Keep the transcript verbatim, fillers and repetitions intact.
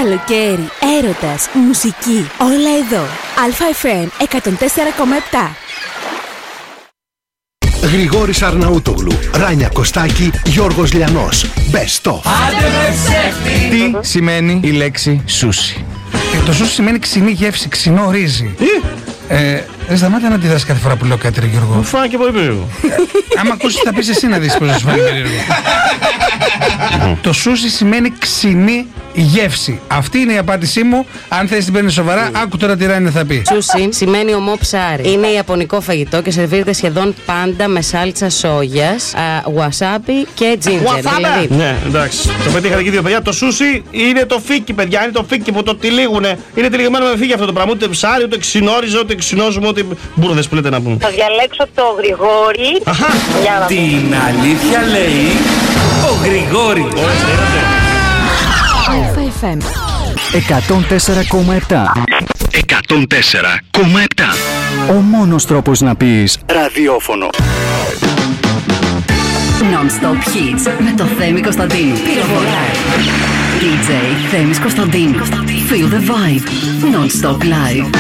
Καλοκαίρι, έρωτας, μουσική, όλα εδώ. Α.Φ.Μ. εκατόν τέσσερα κόμμα επτά. Γρηγόρης Αρναούτογλου, Ράνια Κωστάκη, Γιώργος Λιανός. Best of. Τι σημαίνει η λέξη σούσι? Το σούσι σημαίνει ξινή γεύση, ξινό ρύζι. Ε, δεν σταμάτα να τη δεις κάθε φορά που λέω κάτι, ρε Γιώργο. Μου φάνηκε πολύ περίεργο. Άμα ακούσεις θα πεις εσύ να δεις πώς σου φάνηκε περίεργο. Το σούσι σημαίνει ξινή γεύση. Αυτή είναι η απάντησή μου. Αν θες την παίρνεις σοβαρά, άκου τώρα τι Ράνι θα πει. Σούσι σημαίνει ομό ψάρι. Είναι ιαπωνικό φαγητό και σερβίρεται σχεδόν πάντα με σάλτσα σόγιας, wasabi και ginger. Δηλαδή. Ναι, εντάξει. Το πετύχατε και δύο παιδιά. Το σούσι είναι το φίκι, παιδιά. Είναι το φίκι που το τυλίγουνε. Είναι τυλιγμένο με φίκι αυτό το πράγμα. Ούτε ψάρι, ούτε ξινόριζο, ούτε ξινόζουμε, ούτε μπουρδες που λέτε να πούμε. Θα διαλέξω το Γρηγόρη. Αχα. Την αλήθεια λέει ο Γρηγόρης. Α.Φ.Μ. εκατόν τέσσερα κόμμα επτά. εκατόν τέσσερα κόμμα επτά. Ο μόνος τρόπος να πεις ραδιόφωνο. Non-stop hits με το Θέμη Κωνσταντίνου. Πυροβολάει. ντι τζέι Θέμης Κωνσταντίνου. Feel the vibe. Non-stop live.